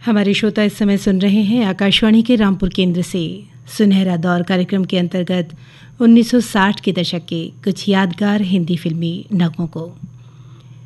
हमारे श्रोता इस समय सुन रहे हैं आकाशवाणी के रामपुर केंद्र से सुनहरा दौर कार्यक्रम के अंतर्गत 1960 के दशक के कुछ यादगार हिंदी फिल्मी नगमों को।